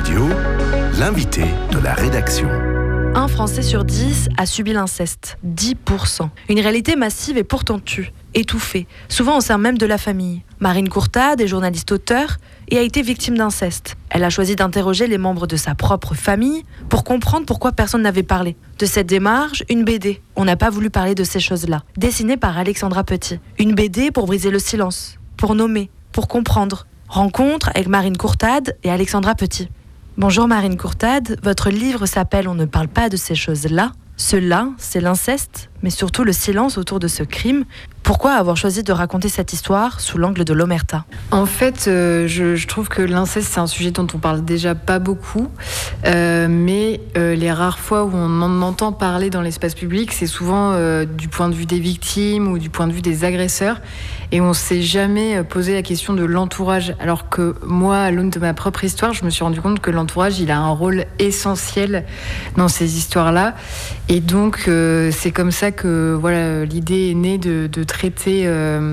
Radio, l'invité de la rédaction. Un Français sur 10 a subi l'inceste. 10%. Une réalité massive et pourtant tue, étouffée, souvent au sein même de la famille. Marine Courtade est journaliste-auteure et a été victime d'inceste. Elle a choisi d'interroger les membres de sa propre famille pour comprendre pourquoi personne n'avait parlé. De cette démarche, une BD. On n'a pas voulu parler de ces choses-là. Dessinée par Alexandra Petit. Une BD pour briser le silence, pour nommer, pour comprendre. Rencontre avec Marine Courtade et Alexandra Petit. Bonjour Marine Courtade, votre livre s'appelle « On ne parle pas de ces choses-là ». Cela, c'est l'inceste, mais surtout le silence autour de ce crime. Pourquoi avoir choisi de raconter cette histoire sous l'angle de l'omerta ? En fait, je trouve que l'inceste, c'est un sujet dont on parle déjà pas beaucoup, mais les rares fois où on en entend parler dans l'espace public, c'est souvent du point de vue des victimes ou du point de vue des agresseurs, et on ne s'est jamais posé la question de l'entourage, alors que moi, à l'aune de ma propre histoire, je me suis rendu compte que l'entourage, il a un rôle essentiel dans ces histoires-là, et donc c'est comme ça que voilà, l'idée est née de traiter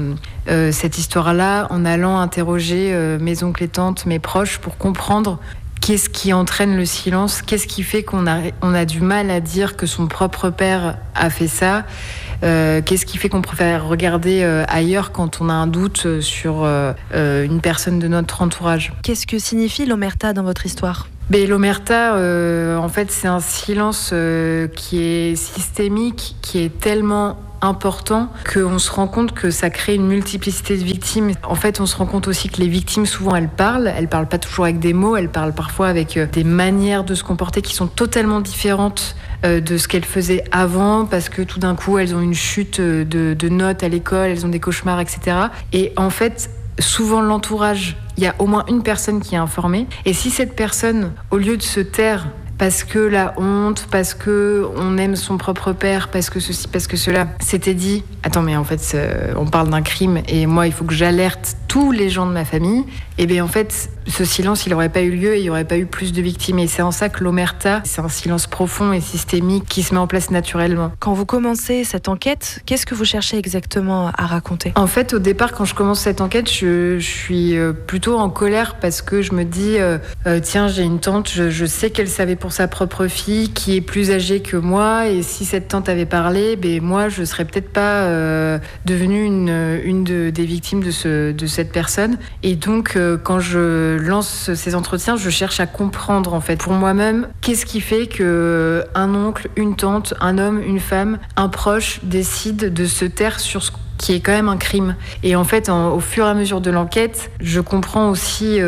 cette histoire-là en allant interroger mes oncles et tantes, mes proches, pour comprendre qu'est-ce qui entraîne le silence, qu'est-ce qui fait qu'on a du mal à dire que son propre père a fait ça, qu'est-ce qui fait qu'on préfère regarder ailleurs quand on a un doute sur une personne de notre entourage. Qu'est-ce que signifie l'omerta dans votre histoire ? Mais l'omerta, en fait, c'est un silence qui est systémique, qui est tellement important qu'on se rend compte que ça crée une multiplicité de victimes. En fait, on se rend compte aussi que les victimes, souvent, elles parlent pas toujours avec des mots, elles parlent parfois avec des manières de se comporter qui sont totalement différentes de ce qu'elles faisaient avant, parce que tout d'un coup, elles ont une chute de notes à l'école, elles ont des cauchemars, etc. Et en fait, souvent, l'entourage, il y a au moins une personne qui est informée. Et si cette personne, au lieu de se taire parce que la honte, parce que on aime son propre père, parce que ceci, parce que cela, s'était dit « Attends, mais en fait, on parle d'un crime et moi, il faut que j'alerte tous les gens de ma famille », et bien en fait, ce silence, il n'aurait pas eu lieu et il n'y aurait pas eu plus de victimes. Et c'est en ça que l'omerta, c'est un silence profond et systémique qui se met en place naturellement. Quand vous commencez cette enquête, qu'est-ce que vous cherchez exactement à raconter ? En fait, au départ, quand je commence cette enquête, je suis plutôt en colère parce que je me dis tiens, j'ai une tante, je sais qu'elle savait pour sa propre fille qui est plus âgée que moi, et si cette tante avait parlé, ben moi, je serais peut-être pas devenue une des victimes de cette personne. Et donc, quand je lance ces entretiens, je cherche à comprendre, en fait, pour moi-même, qu'est-ce qui fait que un oncle, une tante, un homme, une femme, un proche décide de se taire sur ce qui est quand même un crime. Et en fait, au fur et à mesure de l'enquête, je comprends aussi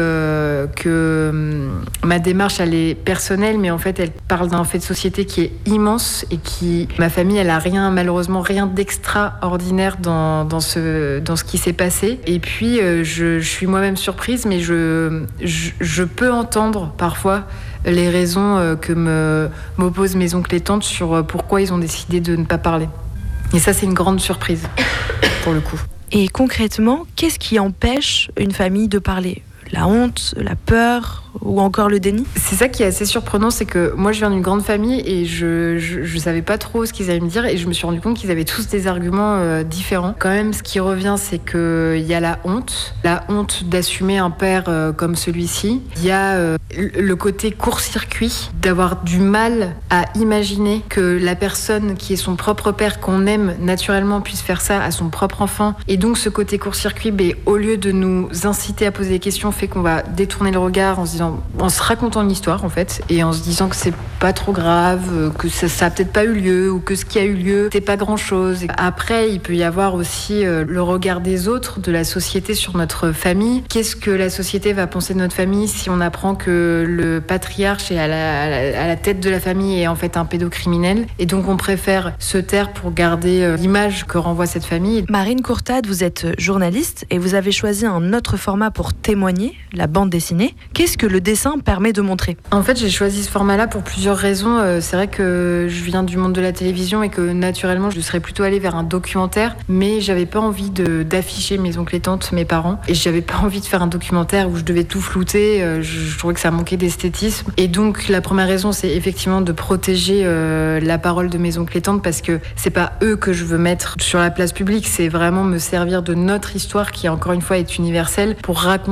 que ma démarche, elle est personnelle, mais en fait, elle parle d'un fait de société qui est immense et ma famille, elle a malheureusement rien d'extraordinaire dans ce qui s'est passé. Et puis, je suis moi-même surprise, mais je peux entendre parfois les raisons que m'opposent mes oncles et tantes sur pourquoi ils ont décidé de ne pas parler. Et ça, c'est une grande surprise, pour le coup. Et concrètement, qu'est-ce qui empêche une famille de parler ? La honte, la peur ou encore le déni ? C'est ça qui est assez surprenant, c'est que moi je viens d'une grande famille et je savais pas trop ce qu'ils allaient me dire, et je me suis rendu compte qu'ils avaient tous des arguments différents. Quand même, ce qui revient, c'est qu'il y a la honte d'assumer un père comme celui-ci. Il y a le côté court-circuit, d'avoir du mal à imaginer que la personne qui est son propre père, qu'on aime naturellement, puisse faire ça à son propre enfant. Et donc ce côté court-circuit, au lieu de nous inciter à poser des questions, fait qu'on va détourner le regard en se racontant une histoire, en fait, et en se disant que c'est pas trop grave, que ça a peut-être pas eu lieu, ou que ce qui a eu lieu, c'est pas grand-chose. Après, il peut y avoir aussi le regard des autres, de la société sur notre famille. Qu'est-ce que la société va penser de notre famille si on apprend que le patriarche est à la tête de la famille est en fait un pédocriminel? Et donc on préfère se taire pour garder l'image que renvoie cette famille. Marine Courtade, vous êtes journaliste et vous avez choisi un autre format pour témoigner, la bande dessinée. Qu'est-ce que le dessin permet de montrer ? En fait, j'ai choisi ce format-là pour plusieurs raisons. C'est vrai que je viens du monde de la télévision et que naturellement, je serais plutôt allée vers un documentaire, mais j'avais pas envie d'afficher mes oncles et tantes, mes parents, et j'avais pas envie de faire un documentaire où je devais tout flouter. Je trouvais que ça manquait d'esthétisme. Et donc, la première raison, c'est effectivement de protéger la parole de mes oncles et tantes, parce que c'est pas eux que je veux mettre sur la place publique, c'est vraiment me servir de notre histoire qui, encore une fois, est universelle, pour raconter un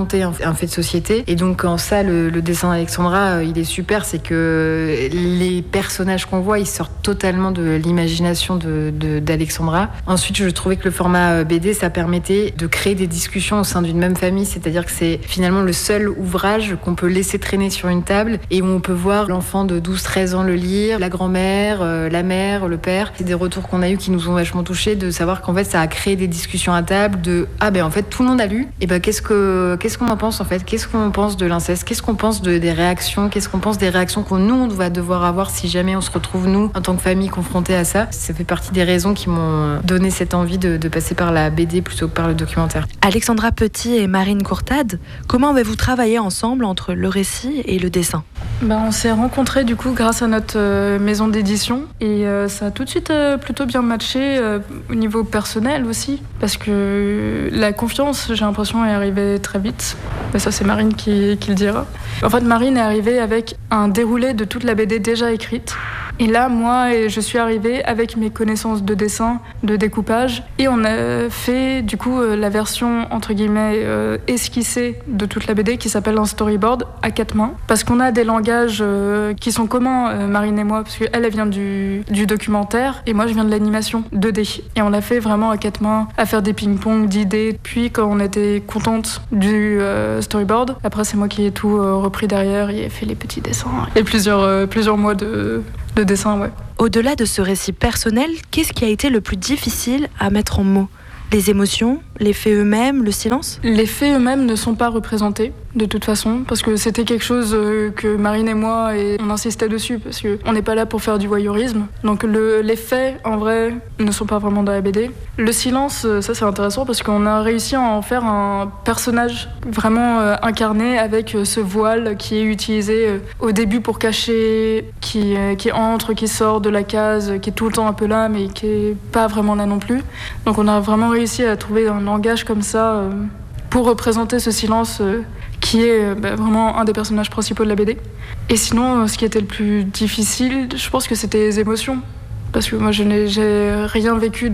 un fait de société. Et donc en ça, le dessin d'Alexandra, il est super, c'est que les personnages qu'on voit, ils sortent totalement de l'imagination d'Alexandra. Ensuite, je trouvais que le format BD, ça permettait de créer des discussions au sein d'une même famille, c'est-à-dire que c'est finalement le seul ouvrage qu'on peut laisser traîner sur une table et où on peut voir l'enfant de 12-13 ans le lire, la grand-mère, la mère, le père. C'est des retours qu'on a eu qui nous ont vachement touchés, de savoir qu'en fait ça a créé des discussions à table de en fait tout le monde a lu, et qu'est-ce qu'on en pense en fait, qu'est-ce qu'on pense de l'inceste, qu'est-ce qu'on pense des réactions, qu'est-ce qu'on pense des réactions on va devoir avoir si jamais on se retrouve nous en tant que famille confrontés à ça. Ça fait partie des raisons qui m'ont donné cette envie de passer par la BD plutôt que par le documentaire. Alexandra Petit et Marine Courtade, comment avez-vous travaillé ensemble entre le récit et le dessin ? On s'est rencontrés du coup grâce à notre maison d'édition et ça a tout de suite plutôt bien matché au niveau personnel aussi, parce que la confiance, j'ai l'impression, est arrivée très vite. Mais ça, c'est Marine qui le dira. En fait, Marine est arrivée avec un déroulé de toute la BD déjà écrite. Et là, moi, je suis arrivée avec mes connaissances de dessin, de découpage, et on a fait du coup la version entre guillemets esquissée de toute la BD qui s'appelle un storyboard à 4 mains, parce qu'on a des langages qui sont communs, Marine et moi, parce qu'elle vient du documentaire et moi je viens de l'animation 2D. Et on l'a fait vraiment à 4 mains, à faire des ping-pong d'idées. Puis quand on était contente du storyboard, après c'est moi qui ai tout repris derrière et fait les petits dessins et plusieurs mois de dessin, ouais. Au-delà de ce récit personnel, qu'est-ce qui a été le plus difficile à mettre en mots ? Les émotions, les faits eux-mêmes, le silence ? Les faits eux-mêmes ne sont pas représentés, de toute façon, parce que c'était quelque chose que Marine et moi, on insistait dessus, parce qu'on n'est pas là pour faire du voyeurisme. Donc les faits, en vrai, ne sont pas vraiment dans la BD. Le silence, ça c'est intéressant, parce qu'on a réussi à en faire un personnage vraiment incarné, avec ce voile qui est utilisé au début pour cacher, qui entre, qui sort de la case, qui est tout le temps un peu là, mais qui est pas vraiment là non plus. Donc on a vraiment réussi à trouver un langage comme ça pour représenter ce silence qui est vraiment un des personnages principaux de la BD. Et sinon, ce qui était le plus difficile, je pense que c'était les émotions. Parce que moi, j'ai rien vécu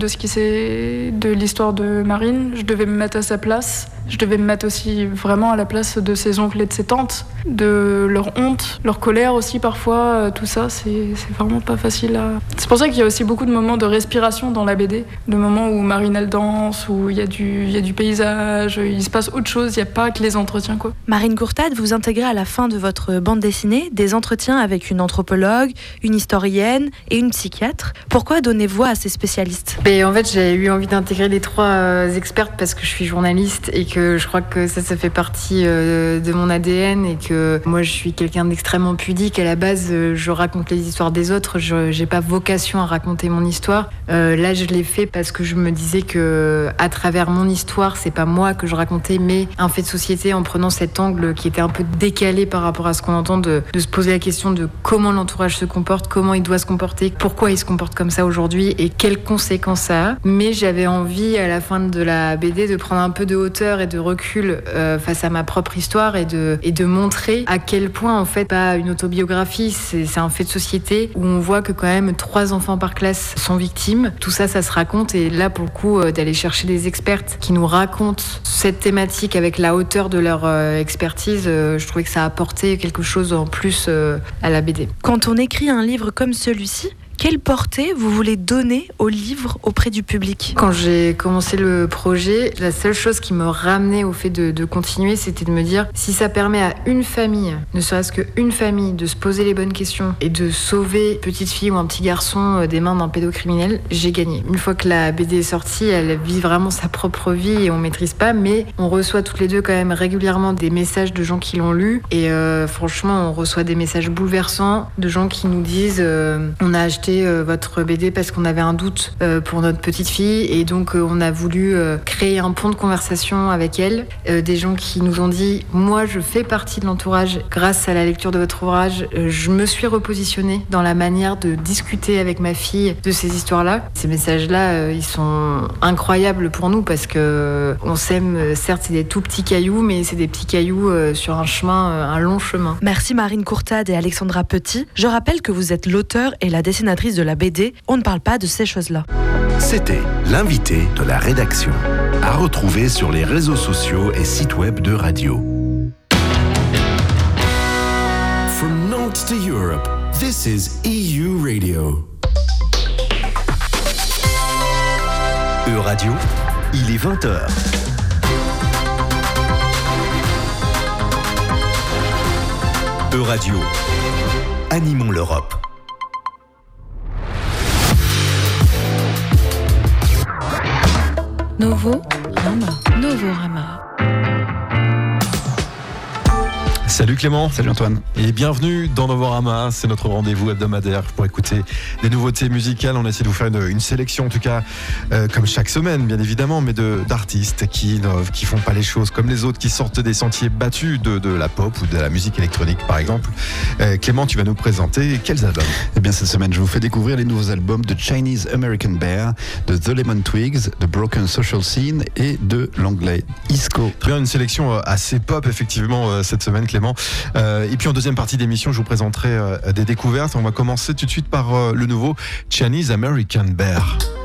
de l'histoire de Marine. Je devais me mettre à sa place. Je devais me mettre aussi vraiment à la place de ses oncles et de ses tantes, de leur honte, leur colère aussi parfois. Tout ça, c'est vraiment pas facile à... C'est pour ça qu'il y a aussi beaucoup de moments de respiration dans la BD. De moments où Marine, elle danse, où il y a du paysage, il se passe autre chose, il n'y a pas que les entretiens, quoi. Marine Courtade, vous intégrez à la fin de votre bande dessinée des entretiens avec une anthropologue, une historienne et une psychiatre. Pourquoi donner voix à ces spécialistes ? En fait, j'ai eu envie d'intégrer les 3 expertes parce que je suis journaliste et que je crois que ça fait partie de mon ADN et que moi, je suis quelqu'un d'extrêmement pudique. À la base, je raconte les histoires des autres. Je n'ai pas vocation à raconter mon histoire. Là, je l'ai fait parce que je me disais que à travers mon histoire, c'est pas moi que je racontais, mais un fait de société, en prenant cet angle qui était un peu décalé par rapport à ce qu'on entend, de se poser la question de comment l'entourage se comporte, comment il doit se comporter, pourquoi il se comporte comme ça aujourd'hui et quelles conséquences ça a. Mais j'avais envie, à la fin de la BD, de prendre un peu de hauteur et de recul face à ma propre histoire et de montrer à quel point, en fait, pas une autobiographie, c'est un fait de société où on voit que quand même 3 enfants par classe sont victimes. Tout ça, ça se raconte, et là, pour le coup, d'aller chercher des expertes qui nous racontent cette thématique avec la hauteur de leur expertise, je trouvais que ça apportait quelque chose en plus à la BD. Quand on écrit un livre comme celui-ci, quelle portée vous voulez donner au livre auprès du public ? Quand j'ai commencé le projet, la seule chose qui me ramenait au fait de continuer, c'était de me dire, si ça permet à une famille, ne serait-ce qu'une famille, de se poser les bonnes questions et de sauver une petite fille ou un petit garçon des mains d'un pédocriminel, j'ai gagné. Une fois que la BD est sortie, elle vit vraiment sa propre vie et on maîtrise pas, mais on reçoit toutes les deux quand même régulièrement des messages de gens qui l'ont lu, et franchement, on reçoit des messages bouleversants de gens qui nous disent on a acheté votre BD parce qu'on avait un doute pour notre petite fille, et donc on a voulu créer un pont de conversation avec elle. Des gens qui nous ont dit, moi je fais partie de l'entourage grâce à la lecture de votre ouvrage, je me suis repositionnée dans la manière de discuter avec ma fille de ces histoires-là. Ces messages-là, ils sont incroyables pour nous parce que on s'aime, certes c'est des tout petits cailloux, mais c'est des petits cailloux sur un chemin, un long chemin. Merci Marine Courtade et Alexandra Petit. Je rappelle que vous êtes l'auteur et la dessinatrice de la BD, on ne parle pas de ces choses-là. C'était l'invité de la rédaction, à retrouver sur les réseaux sociaux et sites web de Radio. From Nantes to Europe, this is EU Radio. E-Radio, il est 20h. E-Radio, animons l'Europe. Novorama. Salut Clément. Salut Antoine. Et bienvenue dans Novorama, c'est notre rendez-vous hebdomadaire pour écouter des nouveautés musicales. On essaie de vous faire une sélection, en tout cas, comme chaque semaine, bien évidemment, mais d'artistes qui innovent, qui font pas les choses comme les autres, qui sortent des sentiers battus de la pop ou de la musique électronique, par exemple. Clément, tu vas nous présenter quels albums ? Eh bien, cette semaine, je vous fais découvrir les nouveaux albums de Chinese American Bear, de The Lemon Twigs, de Broken Social Scene et de l'anglais Isco. Très bien, une sélection assez pop, effectivement, cette semaine, Clément. Et puis en deuxième partie d'émission, je vous présenterai des découvertes. On va commencer tout de suite par le nouveau Chinese American Bear.